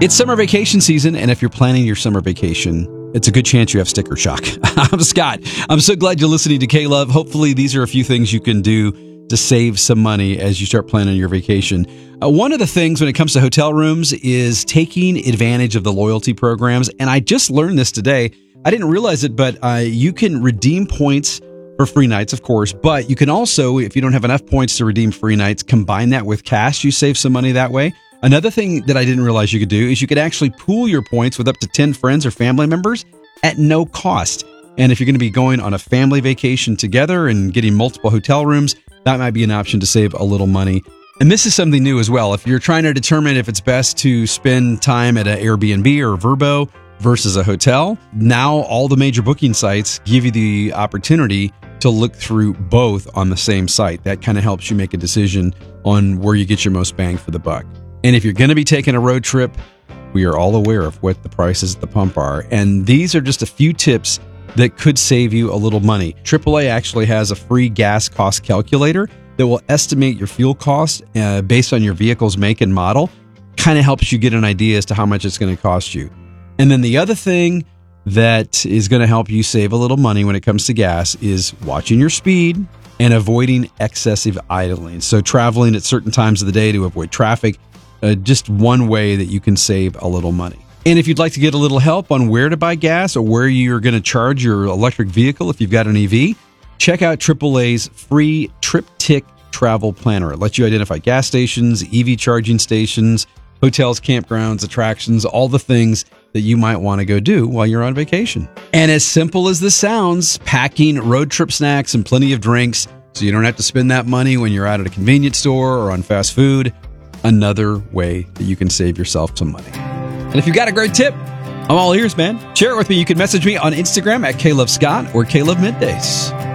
It's summer vacation season, and if you're planning your summer vacation, it's a good chance you have sticker shock. I'm Scott. I'm so glad you're listening to K-Love. Hopefully, these are a few things you can do to save some money as you start planning your vacation. One of the things when it comes to hotel rooms is taking advantage of the loyalty programs, and I just learned this today. I didn't realize it, but you can redeem points for free nights, of course, but you can also, if you don't have enough points to redeem free nights, combine that with cash. You save some money that way. Another thing that I didn't realize you could do is you could actually pool your points with up to 10 friends or family members at no cost. And if you're going to be going on a family vacation together and getting multiple hotel rooms, that might be an option to save a little money. And this is something new as well. If you're trying to determine if it's best to spend time at an Airbnb or a Vrbo versus a hotel, now all the major booking sites give you the opportunity to look through both on the same site. That kind of helps you make a decision on where you get your most bang for the buck. And if you're going to be taking a road trip, we are all aware of what the prices at the pump are. And these are just a few tips that could save you a little money. AAA actually has a free gas cost calculator that will estimate your fuel cost based on your vehicle's make and model. Kind of helps you get an idea as to how much it's going to cost you. And then the other thing that is going to help you save a little money when it comes to gas is watching your speed and avoiding excessive idling. So traveling at certain times of the day to avoid traffic. Just one way that you can save a little money. And if you'd like to get a little help on where to buy gas or where you're going to charge your electric vehicle if you've got an EV, check out AAA's free TripTik travel planner. It lets you identify gas stations, EV charging stations, hotels, campgrounds, attractions, all the things that you might want to go do while you're on vacation. And as simple as this sounds, packing road trip snacks and plenty of drinks so you don't have to spend that money when you're out at a convenience store or on fast food. Another way that you can save yourself some money. And if you've got a great tip, I'm all ears, man. Share it with me. You can message me on Instagram at KLoveScott or KLoveMiddays.